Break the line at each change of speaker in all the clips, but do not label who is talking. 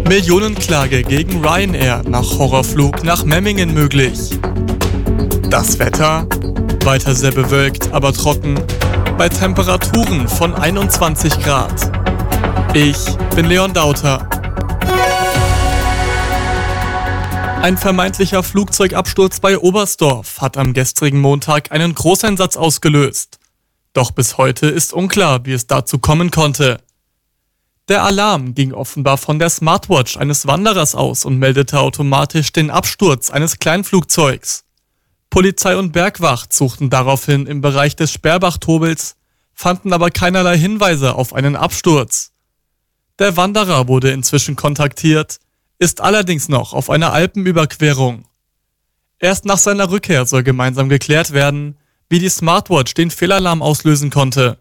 Millionenklage gegen Ryanair nach Horrorflug nach Memmingen möglich. Das Wetter? Weiter sehr bewölkt, aber trocken. Bei Temperaturen von 21 Grad. Ich bin Leon Dauter. Ein vermeintlicher Flugzeugabsturz bei Oberstdorf hat am gestrigen Montag einen Großeinsatz ausgelöst. Doch bis heute ist unklar, wie es dazu kommen konnte. Der Alarm ging offenbar von der Smartwatch eines Wanderers aus und meldete automatisch den Absturz eines Kleinflugzeugs. Polizei und Bergwacht suchten daraufhin im Bereich des Sperrbach-Tobels, fanden aber keinerlei Hinweise auf einen Absturz. Der Wanderer wurde inzwischen kontaktiert, ist allerdings noch auf einer Alpenüberquerung. Erst nach seiner Rückkehr soll gemeinsam geklärt werden, wie die Smartwatch den Fehlalarm auslösen konnte.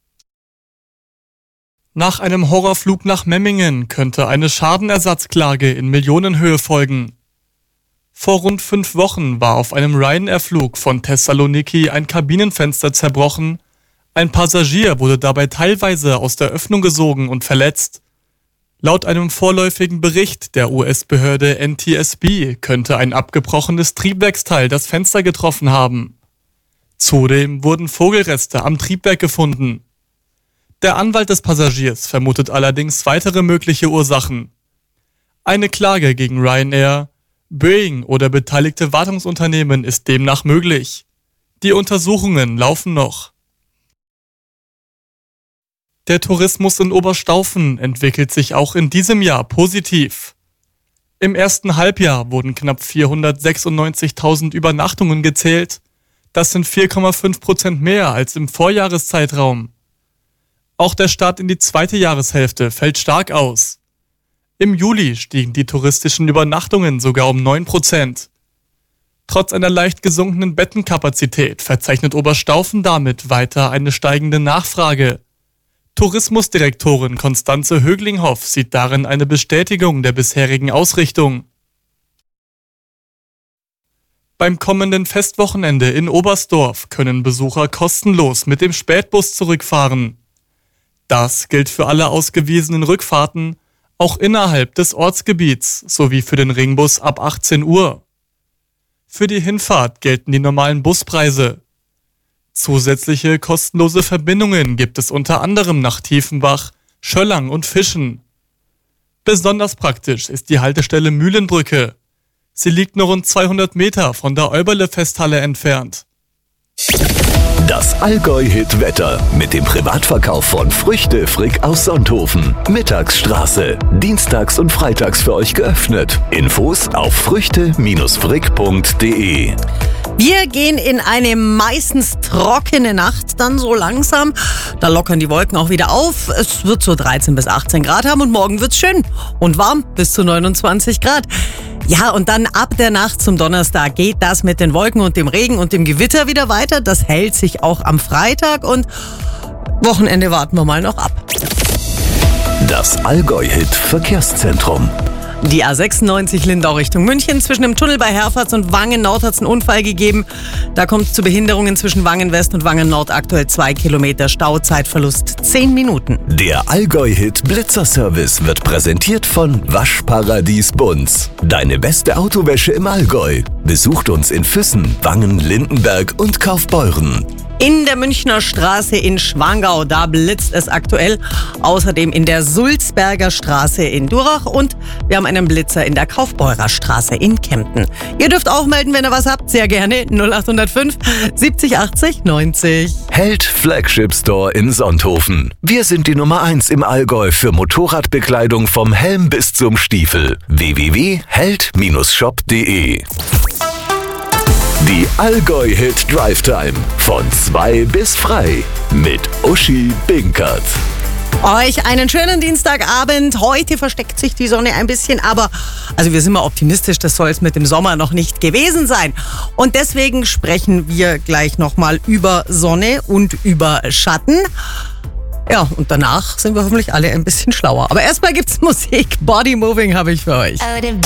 Nach einem Horrorflug nach Memmingen könnte eine Schadenersatzklage in Millionenhöhe folgen. Vor rund 5 Wochen war auf einem Ryanair-Flug von Thessaloniki ein Kabinenfenster zerbrochen. Ein Passagier wurde dabei teilweise aus der Öffnung gesogen und verletzt. Laut einem vorläufigen Bericht der US-Behörde NTSB könnte ein abgebrochenes Triebwerksteil das Fenster getroffen haben. Zudem wurden Vogelreste am Triebwerk gefunden. Der Anwalt des Passagiers vermutet allerdings weitere mögliche Ursachen. Eine Klage gegen Ryanair, Boeing oder beteiligte Wartungsunternehmen ist demnach möglich. Die Untersuchungen laufen noch. Der Tourismus in Oberstaufen entwickelt sich auch in diesem Jahr positiv. Im ersten Halbjahr wurden knapp 496.000 Übernachtungen gezählt. Das sind 4,5% mehr als im Vorjahreszeitraum. Auch der Start in die zweite Jahreshälfte fällt stark aus. Im Juli stiegen die touristischen Übernachtungen sogar um 9%. Trotz einer leicht gesunkenen Bettenkapazität verzeichnet Oberstaufen damit weiter eine steigende Nachfrage. Tourismusdirektorin Konstanze Höglinghoff sieht darin eine Bestätigung der bisherigen Ausrichtung. Beim kommenden Festwochenende in Oberstdorf können Besucher kostenlos mit dem Spätbus zurückfahren. Das gilt für alle ausgewiesenen Rückfahrten, auch innerhalb des Ortsgebiets, sowie für den Ringbus ab 18 Uhr. Für die Hinfahrt gelten die normalen Buspreise. Zusätzliche kostenlose Verbindungen gibt es unter anderem nach Tiefenbach, Schöllang und Fischen. Besonders praktisch ist die Haltestelle Mühlenbrücke. Sie liegt nur rund 200 Meter von der Euberle-Festhalle entfernt.
Das Allgäu-Hit-Wetter mit dem Privatverkauf von Früchte Frick aus Sonthofen. Mittagsstraße. Dienstags und freitags für euch geöffnet. Infos auf früchte-frick.de.
Wir gehen in eine meistens trockene Nacht dann so langsam. Da lockern die Wolken auch wieder auf. Es wird so 13 bis 18 Grad haben und morgen wird's schön und warm bis zu 29 Grad. Ja, und dann ab der Nacht zum Donnerstag geht das mit den Wolken und dem Regen und dem Gewitter wieder weiter. Das hält sich auch am Freitag und Wochenende warten wir mal noch ab.
Das Allgäu-Hit-Verkehrszentrum.
Die A96 Lindau Richtung München. Zwischen dem Tunnel bei Herfahrt und Wangen Nord hat es einen Unfall gegeben. Da kommt es zu Behinderungen zwischen Wangen West und Wangen Nord. Aktuell 2 Kilometer Stau, Zeitverlust 10 Minuten.
Der Allgäu-Hit Blitzerservice wird präsentiert von Waschparadies Bunz. Deine beste Autowäsche im Allgäu. Besucht uns in Füssen, Wangen, Lindenberg und Kaufbeuren.
In der Münchner Straße in Schwangau, da blitzt es aktuell. Außerdem in der Sulzberger Straße in Durach und wir haben einen Blitzer in der Kaufbeurer Straße in Kempten. Ihr dürft auch melden, wenn ihr was habt, sehr gerne 0805 70 80 90.
Held Flagship Store in Sonthofen. Wir sind die Nummer 1 im Allgäu für Motorradbekleidung vom Helm bis zum Stiefel. www.held-shop.de. Die Allgäu-Hit Drive Time von 2 bis frei mit Uschi Binkert.
Euch einen schönen Dienstagabend. Heute versteckt sich die Sonne ein bisschen, aber also wir sind mal optimistisch, das soll es mit dem Sommer noch nicht gewesen sein. Und deswegen sprechen wir gleich nochmal über Sonne und über Schatten. Ja, und danach sind wir hoffentlich alle ein bisschen schlauer. Aber erstmal gibt's Musik. Body Moving habe ich für euch.
Oh,